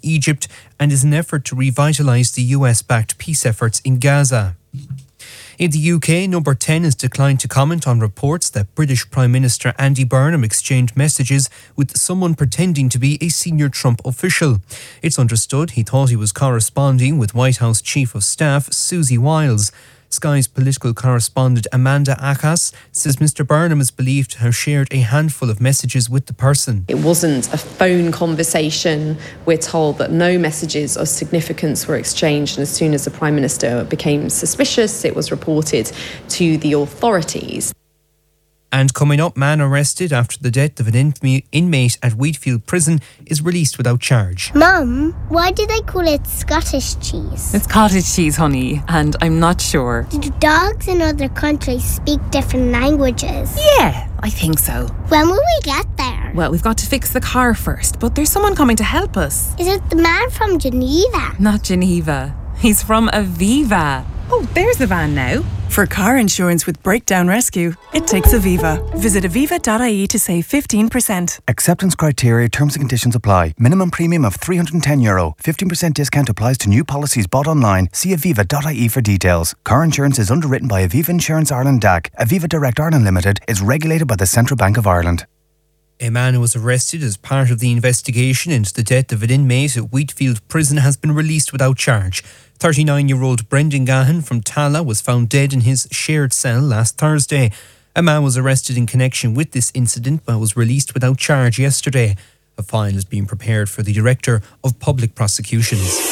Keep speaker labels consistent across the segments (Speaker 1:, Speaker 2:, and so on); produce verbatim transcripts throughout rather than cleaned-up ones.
Speaker 1: Egypt and is an effort to revitalise the U S-backed peace efforts in Gaza. In the U K, Number ten has declined to comment on reports that British Prime Minister Andy Burnham exchanged messages with someone pretending to be a senior Trump official. It's understood he thought he was corresponding with White House Chief of Staff Susie Wiles. Sky's political correspondent Amanda Akas says Mr Burnham is believed to have shared a handful of messages with the person.
Speaker 2: It wasn't a phone conversation. We're told that no messages of significance were exchanged, and as soon as the Prime Minister became suspicious, it was reported to the authorities.
Speaker 1: And coming up, man arrested after the death of an in- inmate at Wheatfield Prison is released without charge.
Speaker 3: Mum, why do they call it Scottish cheese?
Speaker 4: It's cottage cheese, honey, and I'm not sure.
Speaker 3: Do dogs in other countries speak different languages?
Speaker 4: Yeah, I think so.
Speaker 3: When will we get there?
Speaker 4: Well, we've got to fix the car first, but there's someone coming to help us.
Speaker 3: Is it the man from Geneva?
Speaker 4: Not Geneva. He's from Aviva. Oh, there's the van now.
Speaker 5: For car insurance with Breakdown Rescue, it takes Aviva. Visit aviva dot I E to save fifteen percent.
Speaker 6: Acceptance criteria, terms and conditions apply. Minimum premium of three hundred ten euro. fifteen percent discount applies to new policies bought online. See aviva dot I E for details. Car insurance is underwritten by Aviva Insurance Ireland D A C. Aviva Direct Ireland Limited is regulated by the Central Bank of Ireland.
Speaker 1: A man who was arrested as part of the investigation into the death of an inmate at Wheatfield Prison has been released without charge. thirty-nine-year-old Brendan Gahan from Tala was found dead in his shared cell last Thursday. A man was arrested in connection with this incident but was released without charge yesterday. A file is being prepared for the Director of Public Prosecutions.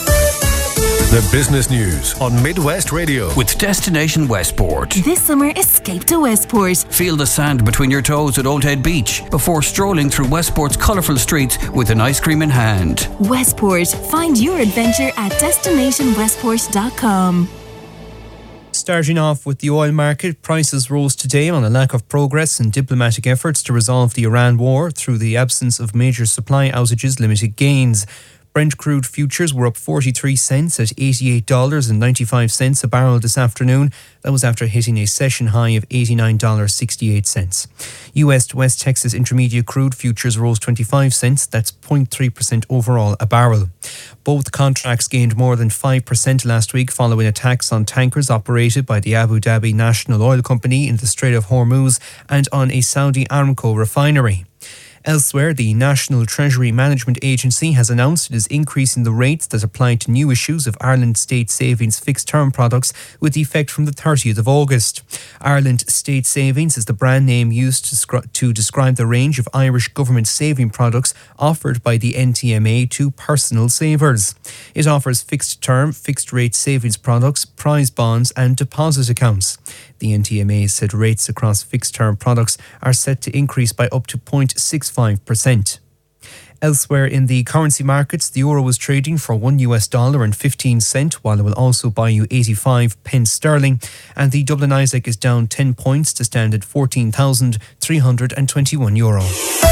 Speaker 7: The business news on Midwest Radio.
Speaker 8: With Destination Westport.
Speaker 9: This summer, escape to Westport.
Speaker 8: Feel the sand between your toes at Old Head Beach before strolling through Westport's colourful streets with an ice cream in hand.
Speaker 9: Westport. Find your adventure at destination westport dot com.
Speaker 1: Starting off with the oil market, prices rose today on a lack of progress in diplomatic efforts to resolve the Iran war. Through the absence of major supply outages, limited gains. Brent crude futures were up forty-three cents at eighty-eight dollars and ninety-five cents a barrel this afternoon. That was after hitting a session high of eighty-nine dollars and sixty-eight cents. U S West Texas Intermediate crude futures rose twenty-five cents. That's zero point three percent overall a barrel. Both contracts gained more than five percent last week following attacks on tankers operated by the Abu Dhabi National Oil Company in the Strait of Hormuz and on a Saudi Aramco refinery. Elsewhere, the National Treasury Management Agency has announced it is increasing the rates that apply to new issues of Ireland State Savings fixed-term products with effect from the thirtieth of August. Ireland State Savings is the brand name used to, scri- to describe the range of Irish government saving products offered by the N T M A to personal savers. It offers fixed-term, fixed-rate savings products, prize bonds and deposit accounts. The N T M A said rates across fixed-term products are set to increase by up to zero point six five percent. Elsewhere in the currency markets, the euro was trading for one U S dollar and fifteen cent, while it will also buy you eighty-five pence sterling, and the Dublin Isaac is down ten points to stand at fourteen thousand three hundred twenty-one euro.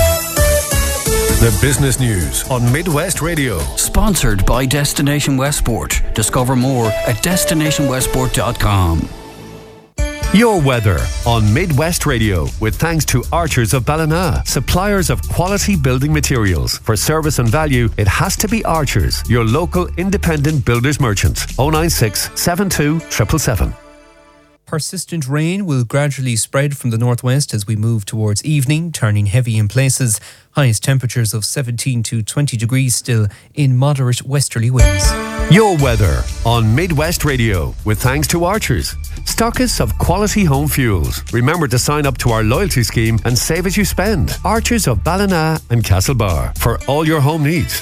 Speaker 7: The business news on Midwest Radio.
Speaker 8: Sponsored by Destination Westport. Discover more at destination westport dot com.
Speaker 7: Your weather on Midwest Radio with thanks to Archers of Ballina, suppliers of quality building materials. For service and value, it has to be Archers, your local independent builders merchant. oh nine six, seven two, seven seven seven.
Speaker 1: Persistent rain will gradually spread from the northwest as we move towards evening, turning heavy in places. Highest temperatures of seventeen to twenty degrees still in moderate westerly winds.
Speaker 7: Your weather on Midwest Radio with thanks to Archers, stockists of quality home fuels. Remember to sign up to our loyalty scheme and save as you spend. Archers of Ballina and Castlebar for all your home needs.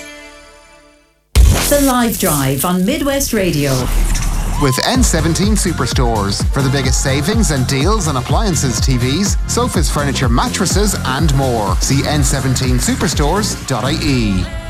Speaker 10: The Live Drive on Midwest Radio.
Speaker 11: With N seventeen Superstores for the biggest savings and deals on appliances, T Vs, sofas, furniture, mattresses and more. See N seventeen superstores dot I E.